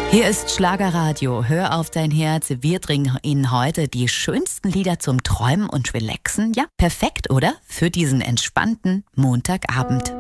Hier ist Schlagerradio. Hör auf dein Herz. Wir bringen Ihnen heute die schönsten Lieder zum Träumen und Relaxen. Ja, perfekt, oder? Für diesen entspannten Montagabend.